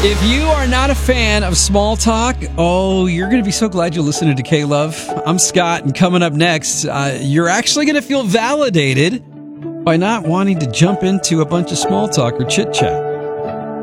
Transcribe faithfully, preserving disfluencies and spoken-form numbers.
If you are not a fan of small talk, oh, you're going to be so glad you're listening to K-Love. I'm Scott, and coming up next, uh, you're actually going to feel validated by not wanting to jump into a bunch of small talk or chit-chat.